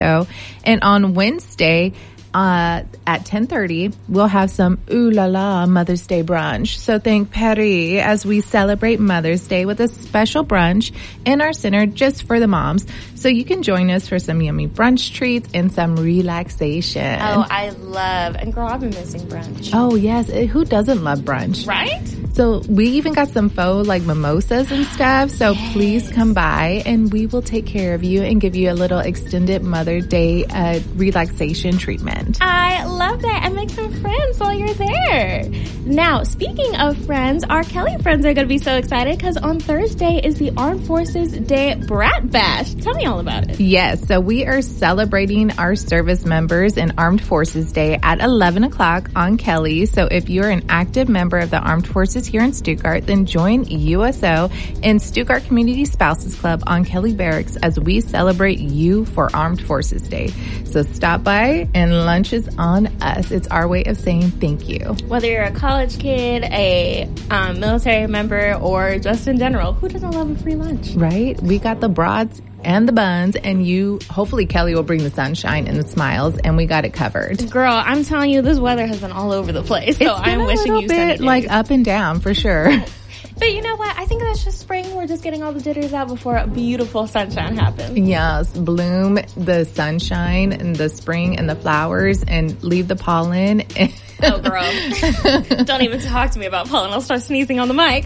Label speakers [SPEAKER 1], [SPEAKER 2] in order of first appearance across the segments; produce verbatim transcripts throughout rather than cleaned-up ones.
[SPEAKER 1] And on Wednesday, Uh, at ten thirty, we'll have some ooh la la Mother's Day brunch. So thank Perry as we celebrate Mother's Day with a special brunch in our center just for the moms. So you can join us for some yummy brunch treats and some relaxation.
[SPEAKER 2] Oh, I love, and girl, I've been missing brunch.
[SPEAKER 1] Oh, yes. Who doesn't love brunch?
[SPEAKER 2] Right?
[SPEAKER 1] So we even got some faux like mimosas and stuff. So yes. Please come by and we will take care of you and give you a little extended Mother's Day uh, relaxation treatment.
[SPEAKER 2] I love that. And make some friends while you're there. Now, speaking of friends, our Kelly friends are going to be so excited because on Thursday is the Armed Forces Day Brat Bash. Tell me all about it.
[SPEAKER 1] Yes. So we are celebrating our service members in Armed Forces Day at eleven o'clock on Kelly. So if you're an active member of the Armed Forces here in Stuttgart, then join U S O and Stuttgart Community Spouses Club on Kelly Barracks as we celebrate you for Armed Forces Day. So stop by and lunch is on us. It's our way of saying thank you.
[SPEAKER 2] Whether you're a college kid, a um, military member, or just in general, who doesn't love a free lunch?
[SPEAKER 1] Right? We got the broads and the buns, and you, hopefully Kelly will bring the sunshine and the smiles, and we got it covered.
[SPEAKER 2] Girl, I'm telling you, this weather has been all over the place, so
[SPEAKER 1] it's been
[SPEAKER 2] I'm
[SPEAKER 1] a
[SPEAKER 2] wishing
[SPEAKER 1] little
[SPEAKER 2] you
[SPEAKER 1] bit
[SPEAKER 2] sunny
[SPEAKER 1] like
[SPEAKER 2] days.
[SPEAKER 1] Up and down for sure.
[SPEAKER 2] But you know what? I think that's just spring. We're just getting all the jitters out before a beautiful sunshine happens.
[SPEAKER 1] Yes, bloom the sunshine and the spring and the flowers and leave the pollen.
[SPEAKER 2] Oh, girl. Don't even talk to me about pollen. I'll start sneezing on the mic.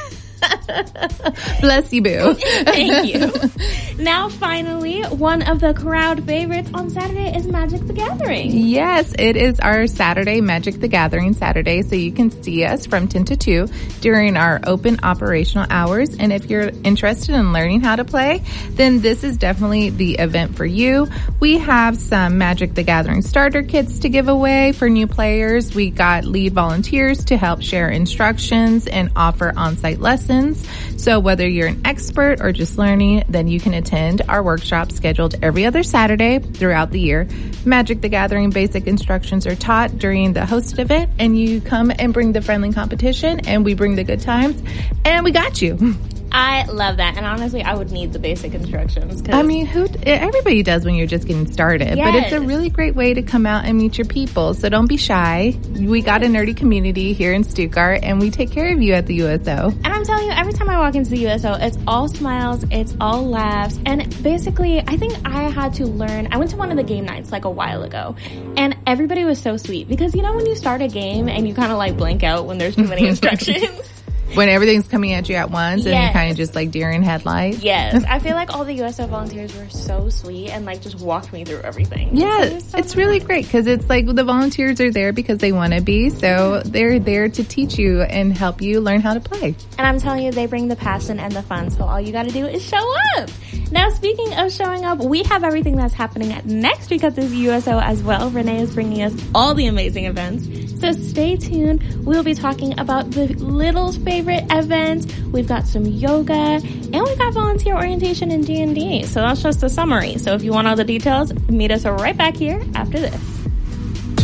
[SPEAKER 1] Bless you, boo.
[SPEAKER 2] Thank you. Now, finally, one of the crowd favorites on Saturday is Magic the Gathering.
[SPEAKER 1] Yes, it is our Saturday Magic the Gathering Saturday, so you can see us from ten to two during our open operational hours. And if you're interested in learning how to play, then this is definitely the event for you. We have some Magic the Gathering starter kits to give away for new players. We got lead volunteers to help share instructions and offer on-site lessons. So whether you're an expert or just learning, then you can attend our workshop scheduled every other Saturday throughout the year. Magic the Gathering basic instructions are taught during the hosted event, and you come and bring the friendly competition, and we bring the good times, and we got you.
[SPEAKER 2] I love that. And honestly, I would need the basic instructions. Cause
[SPEAKER 1] I mean, who? everybody does when you're just getting started.
[SPEAKER 2] Yes.
[SPEAKER 1] But it's a really great way to come out and meet your people. So don't be shy. We got a nerdy community here in Stuttgart, and we take care of you at the U S O.
[SPEAKER 2] And I'm telling you, every time I walk into the U S O, it's all smiles, it's all laughs. And basically, I think I had to learn. I went to one of the game nights like a while ago, and everybody was so sweet. Because, you know, when you start a game and you kind of like blank out when there's too many instructions.
[SPEAKER 1] When everything's coming at you at once,
[SPEAKER 2] yes.
[SPEAKER 1] and you're kind of just like deer in headlights.
[SPEAKER 2] Yes. I feel like all the U S O volunteers were so sweet and like just walked me through everything.
[SPEAKER 1] Yeah,
[SPEAKER 2] so so
[SPEAKER 1] it's really great because it's like the volunteers are there because they want to be. So they're there to teach you and help you learn how to play.
[SPEAKER 2] And I'm telling you, they bring the passion and the fun. So all you got to do is show up. Now, speaking of showing up, we have everything that's happening next week at this U S O as well. Renee is bringing us all the amazing events. So stay tuned. We'll be talking about the little favorite events. We've got some yoga, and we've got volunteer orientation and D and D. So that's just a summary. So if you want all the details, meet us right back here after this.